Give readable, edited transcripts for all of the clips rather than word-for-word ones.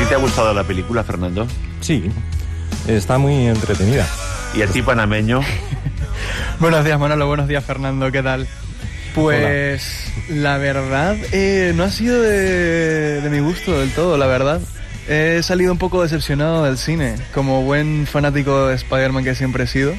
ti te ha gustado la película, Fernando? Sí, está muy entretenida. ¿Y a ti, panameño? Buenos días, Manolo. Buenos días, Fernando. ¿Qué tal? Pues la verdad no ha sido de mi gusto del todo, la verdad. He salido un poco decepcionado del cine, como buen fanático de Spider-Man que siempre he sido.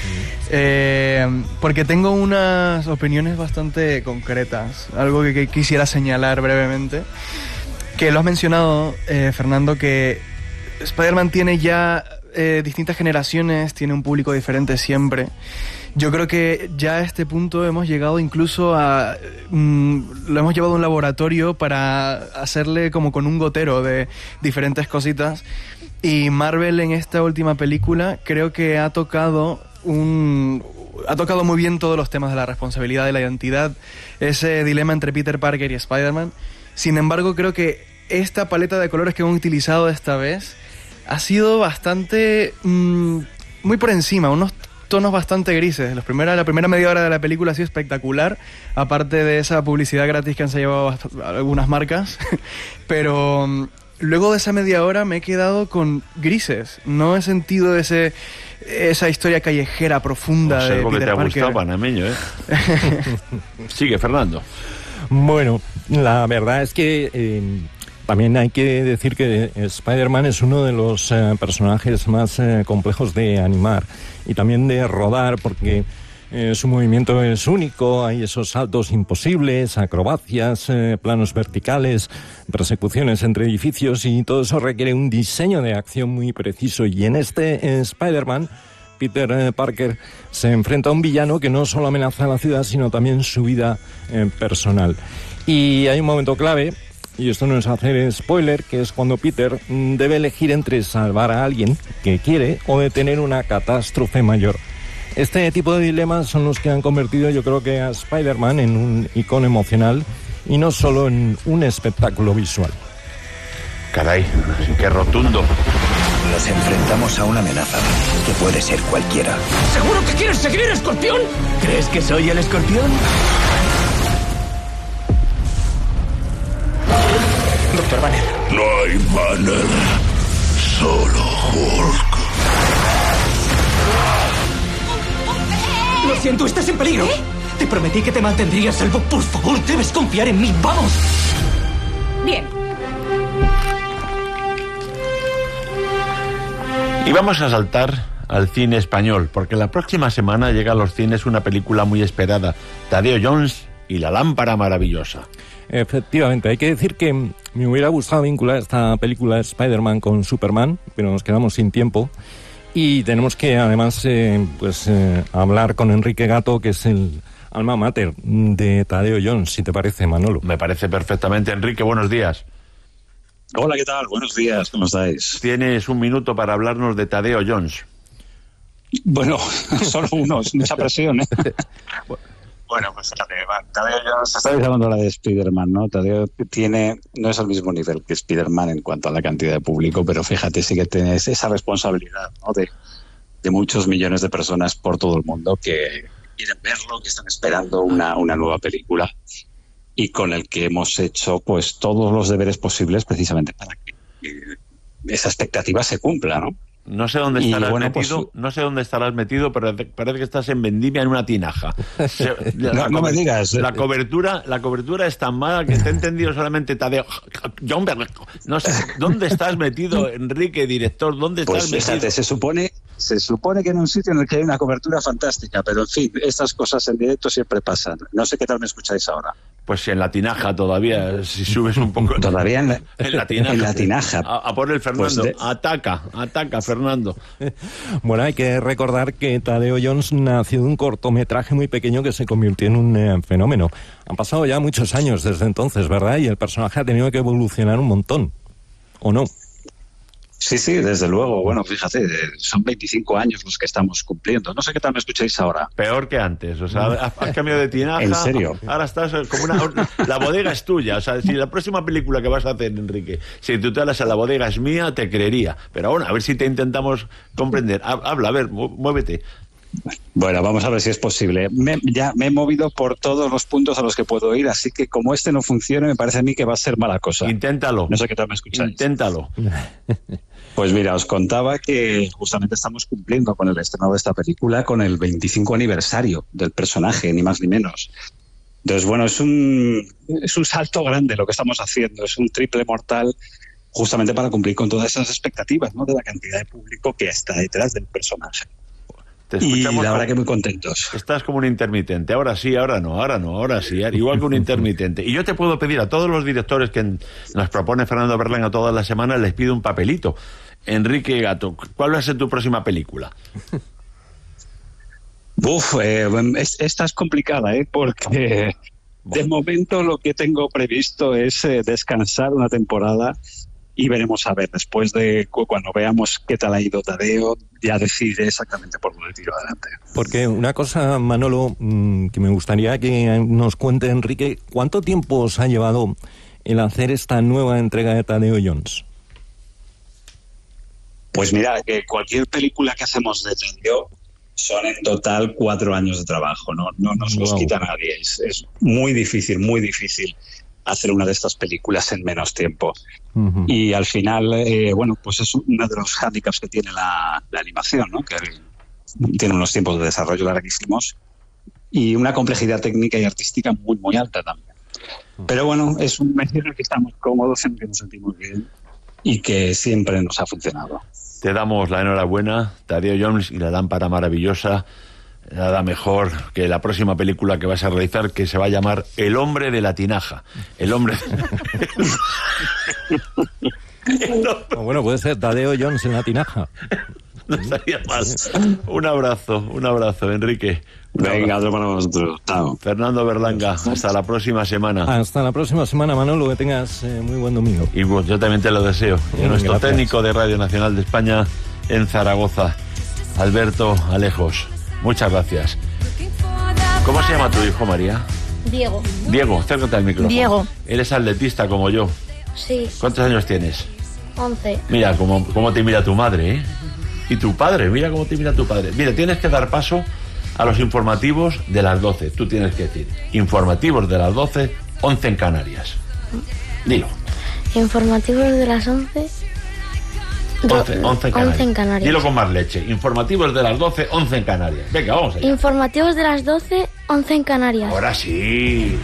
Porque tengo unas opiniones bastante concretas, algo que quisiera señalar brevemente, que lo has mencionado, Fernando, que Spider-Man tiene ya distintas generaciones, tiene un público diferente siempre. Yo creo que ya a este punto hemos llegado incluso a... lo hemos llevado a un laboratorio para hacerle como con un gotero de diferentes cositas, y Marvel en esta última película creo que ha tocado muy bien todos los temas de la responsabilidad de la identidad, ese dilema entre Peter Parker y Spider-Man. Sin embargo, creo que esta paleta de colores que hemos utilizado esta vez ha sido bastante... muy por encima, unos tonos bastante grises. La primera media hora de la película ha sido espectacular, aparte de esa publicidad gratis que han llevado algunas marcas, pero luego de esa media hora me he quedado con grises. No he sentido esa historia callejera profunda de Peter Parker. Que te ha gustado, panameño, ¿eh? Sigue, Fernando. Bueno, la verdad es que también hay que decir que Spider-Man es uno de los personajes más complejos de animar y también de rodar, porque su movimiento es único, hay esos saltos imposibles, acrobacias, planos verticales, persecuciones entre edificios, y todo eso requiere un diseño de acción muy preciso. Y en este Spider-Man, Peter Parker se enfrenta a un villano que no solo amenaza a la ciudad, sino también su vida personal. Y hay un momento clave, y esto no es hacer spoiler, que es cuando Peter debe elegir entre salvar a alguien que quiere o detener una catástrofe mayor. Este tipo de dilemas son los que han convertido, yo creo, que a Spider-Man en un icono emocional y no solo en un espectáculo visual. Caray, qué rotundo. Nos enfrentamos a una amenaza que puede ser cualquiera. ¿Seguro que quieres seguir, Escorpión? ¿Crees que soy el Escorpión? Doctor Banner. No hay Banner, solo Hulk. Lo siento, estás en peligro. Te prometí que te mantendría a salvo. Por favor, debes confiar en mí. ¡Vamos! Bien. Y vamos a saltar al cine español, porque la próxima semana llega a los cines una película muy esperada, Tadeo Jones y la lámpara maravillosa. Efectivamente, hay que decir que me hubiera gustado vincular esta película de Spider-Man con Superman, pero nos quedamos sin tiempo. Y tenemos que, además, hablar con Enrique Gato, que es el alma mater de Tadeo Jones, si te parece, Manolo. Me parece perfectamente. Enrique, buenos días. Hola, ¿qué tal? Buenos días, ¿cómo estáis? Tienes un minuto para hablarnos de Tadeo Jones. Bueno, solo unos, mucha presión, ¿eh? Bueno, pues Tadeo Jones, estáis hablando ahora de Spider-Man, ¿no? Tadeo no es al mismo nivel que Spider-Man en cuanto a la cantidad de público, pero fíjate, sí que tienes esa responsabilidad, ¿no? De muchos millones de personas por todo el mundo que quieren verlo, que están esperando una nueva película, y con el que hemos hecho pues todos los deberes posibles precisamente para que esa expectativa se cumpla, ¿no? No sé dónde estarás metido, pues, no sé dónde estarás metido, pero parece que estás en vendimia en una tinaja. No me digas. La cobertura es tan mala que te he entendido solamente Tadeo. No sé, ¿dónde estás metido, Enrique, director? ¿Dónde estás metido? Fíjate, se supone que en un sitio en el que hay una cobertura fantástica, pero en fin, estas cosas en directo siempre pasan. No sé qué tal me escucháis ahora. Pues en la tinaja todavía, si subes un poco. Todavía en la tinaja. En la tinaja. A por el Fernando. Pues ataca, Fernando. Bueno, hay que recordar que Tadeo Jones nació de un cortometraje muy pequeño que se convirtió en un fenómeno. Han pasado ya muchos años desde entonces, ¿verdad? Y el personaje ha tenido que evolucionar un montón, ¿o no? Sí, desde luego. Bueno, fíjate, son 25 años los que estamos cumpliendo. No sé qué tal me escucháis ahora. Peor que antes. O sea, has cambiado de tinaja. ¿En serio? Ahora estás como la bodega es tuya. O sea, si la próxima película que vas a hacer, Enrique, si tú te hablas a la bodega es mía, te creería. Pero ahora, a ver si te intentamos comprender. Habla, a ver, muévete. Bueno, vamos a ver si es posible. Ya me he movido por todos los puntos a los que puedo ir, así que como este no funcione, me parece a mí que va a ser mala cosa. Inténtalo. No sé qué tal me escucháis. Inténtalo. Pues mira, os contaba que justamente estamos cumpliendo con el estreno de esta película con el 25 aniversario del personaje, ni más ni menos. Entonces, bueno, es un salto grande lo que estamos haciendo, es un triple mortal justamente para cumplir con todas esas expectativas, ¿no? De la cantidad de público que está detrás del personaje. Y la verdad que muy contentos. Estás como un intermitente. Ahora sí, ahora no, ahora sí. Igual que un intermitente. Y yo te puedo pedir a todos los directores que nos propone Fernando Berlanga todas las semanas, les pido un papelito. Enrique Gato, ¿cuál va a ser tu próxima película? Esta es complicada, porque de momento lo que tengo previsto es descansar una temporada y veremos a ver, después de cuando veamos qué tal ha ido Tadeo, ya decidiré exactamente por dónde tiro adelante. Porque una cosa, Manolo, que me gustaría que nos cuente Enrique, ¿cuánto tiempo os ha llevado el hacer esta nueva entrega de Tadeo Jones? Pues mira, que cualquier película que hacemos de Tadeo son en total 4 años de trabajo, no nos los quita nadie. Es muy difícil hacer una de estas películas en menos tiempo. Uh-huh. Y al final, pues es uno de los hándicaps que tiene la animación, ¿no? Que tiene unos tiempos de desarrollo larguísimos y una complejidad técnica y artística muy, muy alta también. Uh-huh. Pero bueno, es un medio en el que estamos cómodos, en el que nos sentimos bien y que siempre nos ha funcionado. Te damos la enhorabuena, Tadeo Jones, y la lámpara maravillosa. Nada mejor que la próxima película que vas a realizar, que se va a llamar El hombre de la tinaja. El hombre... Bueno, puede ser Tadeo Jones en la tinaja. No estaría mal. Un abrazo, Enrique. Venga, otro para vosotros. Chao. Fernando Berlanga, hasta la próxima semana. Hasta la próxima semana, Manolo, que tengas muy buen domingo. Y pues, yo también te lo deseo. Y nuestro técnico de Radio Nacional de España en Zaragoza, Alberto Alejos. Muchas gracias. ¿Cómo se llama tu hijo, María? Diego. Diego, acércate al micrófono. Diego. Eres atletista como yo. Sí. ¿Cuántos años tienes? 11. Mira cómo te mira tu madre, ¿eh? Y tu padre, mira cómo te mira tu padre. Mira, tienes que dar paso a los informativos de las 12. Tú tienes que decir, informativos de las 12, 11 en Canarias. Dilo. Informativos de las 11... 11 en Canarias. 11 en Canarias. Dilo con más leche. Informativos de las 12, 11 en Canarias. Venga, vamos allá. Informativos de las 12, 11 en Canarias. Ahora sí.